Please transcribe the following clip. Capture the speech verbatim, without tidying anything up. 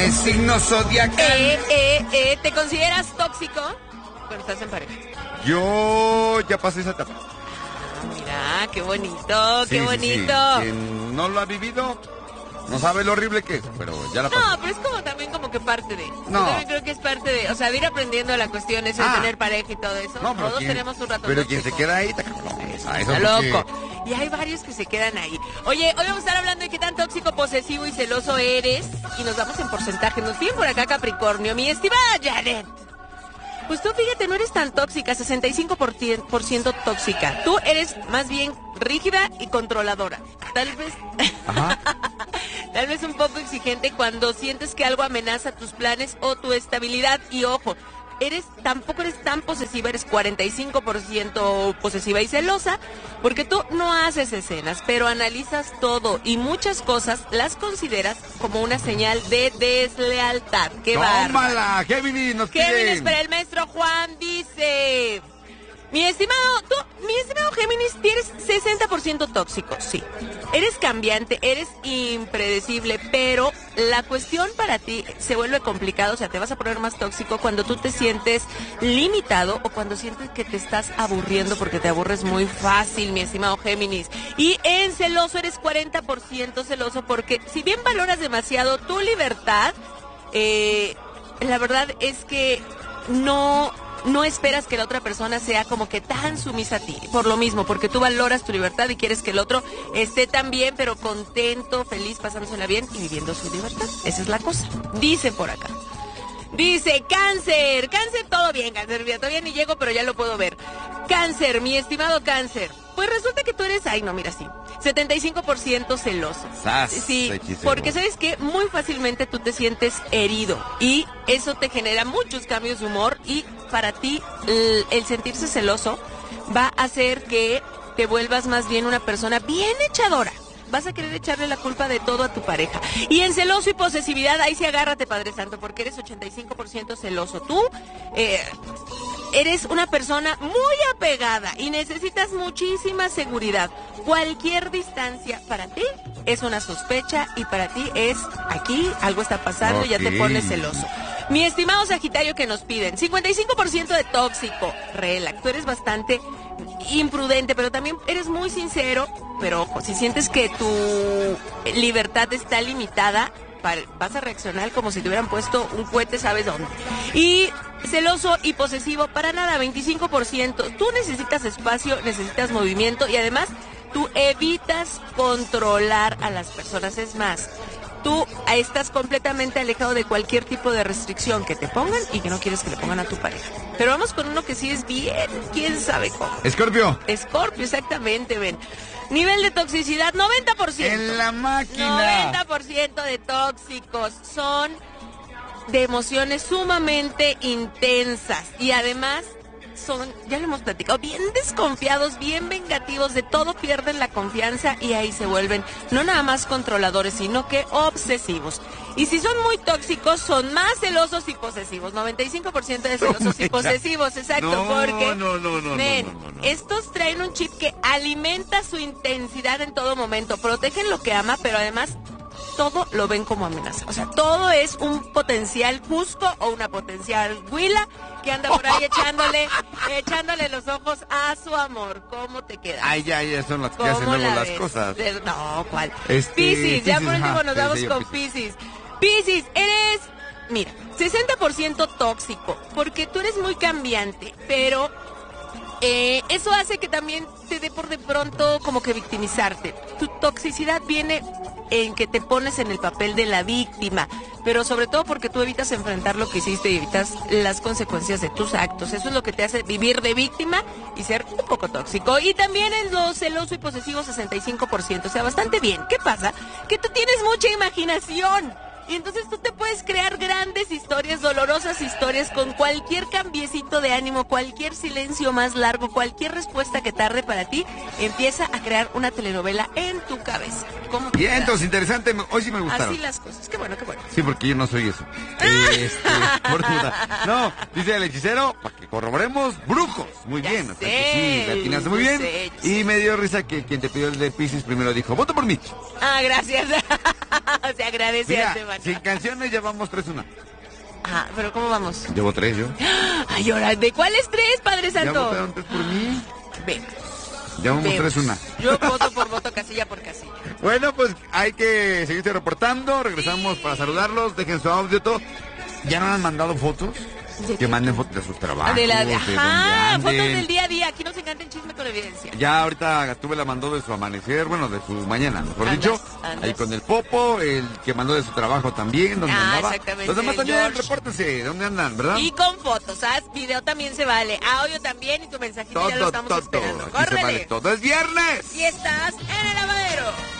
¿Qué signo zodiacal? Eh, eh, eh, ¿te consideras tóxico cuando estás en pareja? Yo ya pasé esa etapa. Ah, mira, qué bonito, Sí, qué sí, bonito. sí. Quien no lo ha vivido, no sabe lo horrible que es, pero ya la pasó. No, pero es como también como que parte de. No. Yo también creo que es parte de, o sea, de ir aprendiendo la cuestión esa de Ah. tener pareja y todo eso. No, pero Todos quien- tenemos un rato Pero tóxico. quien se queda ahí, está cabrón. Eso, Ah, está eso porque- loco. Y hay varios que se quedan ahí. Oye, hoy vamos a estar hablando de qué tan tóxico, posesivo y celoso eres. Y nos vamos en porcentaje. Nos piden por acá Capricornio. Mi estimada Janet. Pues tú, fíjate, no eres tan tóxica, sesenta y cinco por ciento tóxica. Tú eres más bien rígida y controladora. Tal vez... Ajá. Tal vez un poco exigente cuando sientes que algo amenaza tus planes o tu estabilidad. Y ojo, eres tampoco eres tan posesiva, eres cuarenta y cinco por ciento posesiva y celosa, porque tú no haces escenas, pero analizas todo y muchas cosas las consideras como una señal de deslealtad. ¡Qué bárbaro! ¡Tómala! Géminis, nos Géminis, piden. para el maestro Juan dice... Mi estimado, tú, mi estimado Géminis, tienes sesenta por ciento tóxico, sí. Eres cambiante, eres impredecible, pero la cuestión para ti se vuelve complicado, o sea, te vas a poner más tóxico cuando tú te sientes limitado o cuando sientes que te estás aburriendo porque te aburres muy fácil, mi estimado Géminis. Y en celoso eres cuarenta por ciento celoso porque si bien valoras demasiado tu libertad, eh, la verdad es que no... no esperas que la otra persona sea como que tan sumisa a ti, por lo mismo, porque tú valoras tu libertad y quieres que el otro esté tan bien, pero contento, feliz, pasándosela bien y viviendo su libertad. Esa es la cosa. Dice por acá. Dice, cáncer, cáncer, todo bien, cáncer, mira, todavía ni llego, pero ya lo puedo ver. Cáncer, mi estimado cáncer, pues resulta que tú eres, ay no, mira, sí, setenta y cinco por ciento celoso. Sas, Sí, hechicero. porque sabes que muy fácilmente tú te sientes herido y eso te genera muchos cambios de humor y para ti el, el sentirse celoso va a hacer que te vuelvas más bien una persona bien echadora. Vas a querer echarle la culpa de todo a tu pareja. Y en celoso y posesividad, ahí sí agárrate, Padre Santo, porque eres ochenta y cinco por ciento celoso. Tú eh, eres una persona muy apegada y necesitas muchísima seguridad. Cualquier distancia para ti es una sospecha y para ti es aquí algo está pasando y ya te Ok. pones celoso. Mi estimado Sagitario, que nos piden cincuenta y cinco por ciento de tóxico. Relax, tú eres bastante imprudente, pero también eres muy sincero. Pero ojo, si sientes que tu libertad está limitada, para- vas a reaccionar como si te hubieran puesto un cohete, ¿sabes dónde? Y celoso y posesivo, para nada, veinticinco por ciento. Tú necesitas espacio, necesitas movimiento y además tú evitas controlar a las personas. Es más, tú estás completamente alejado de cualquier tipo de restricción que te pongan y que no quieres que le pongan a tu pareja. Pero vamos con uno que sí es bien, quién sabe cómo. Escorpio. Escorpio, exactamente, ven. Nivel de toxicidad, noventa por ciento. En la máquina. noventa por ciento de tóxicos son de emociones sumamente intensas y además son, ya lo hemos platicado, bien desconfiados, bien vengativos, de todo pierden la confianza y ahí se vuelven no nada más controladores, sino que obsesivos. Y si son muy tóxicos, son más celosos y posesivos. noventa y cinco por ciento de celosos y posesivos, exacto, No, porque no, no, no, ven, no, no, no, no. estos traen un chip que alimenta su intensidad en todo momento, protegen lo que ama, pero además todo lo ven como amenaza. O sea, todo es un potencial Cusco o una potencial Huila que anda por ahí echándole, echándole los ojos a su amor. ¿Cómo te queda? Ay, ya, ya son las que ¿Cómo hacen luego la las ves? cosas. De- no, ¿cuál? Este, Piscis, ya Piscis, por último ajá, nos sí, vamos sí, yo con Piscis. Piscis, eres, mira, sesenta por ciento tóxico, porque tú eres muy cambiante, pero eh, eso hace que también te dé por de pronto como que victimizarte. Tu toxicidad viene en que te pones en el papel de la víctima, pero sobre todo porque tú evitas enfrentar lo que hiciste y evitas las consecuencias de tus actos. Eso es lo que te hace vivir de víctima y ser un poco tóxico. Y también en lo celoso y posesivo, sesenta y cinco por ciento, o sea, bastante bien. ¿Qué pasa? Que tú tienes mucha imaginación. Y entonces tú te puedes crear grandes historias, dolorosas historias, con cualquier cambiecito de ánimo, cualquier silencio más largo, cualquier respuesta que tarde para ti, empieza a crear una telenovela en tu cabeza. ¿Cómo te Bien, queda? entonces, interesante. Hoy sí me gustaron. Así las cosas. Qué bueno, qué bueno. Sí, porque yo no soy eso. Este, por duda. No, dice el hechicero, para que corroboremos, brujos. Muy Ya bien. O sea sé, que sí, le atinaste muy yo bien. sé, yo Y me dio risa que quien te pidió el de Piscis primero dijo, voto por mí. Ah, gracias. Se agradece Mira, antemano. sin canciones llevamos tres una. Ah, pero ¿cómo vamos? Llevo tres yo. Ay, ahora, ¿de cuáles tres, Padre ¿Ya Santo? votaron tres por mí? Ve. Llevamos tres una. Yo voto por voto, casilla por casilla. Bueno, pues hay que seguirse reportando. Regresamos sí. para saludarlos. Dejen su audio, todo. ¿Ya no han mandado fotos? Que manden fotos de sus trabajos. De la, de ajá, fotos del día a día. Aquí nos encanta el chisme con evidencia. Ya ahorita tú me la mandó de su amanecer, bueno, de su mañana, mejor andas, dicho. Andas. Ahí con el Popo, el que mandó de su trabajo también, donde ah, andaba. Exactamente. Los demás también, George. repórtense, ¿dónde andan, verdad? Y con fotos, ¿sabes? Video también se vale, audio también y tu mensajito todo, ya lo estamos todo, esperando. Aquí ¡Córrele! se vale todo. ¡Es viernes! Y estás en el lavadero.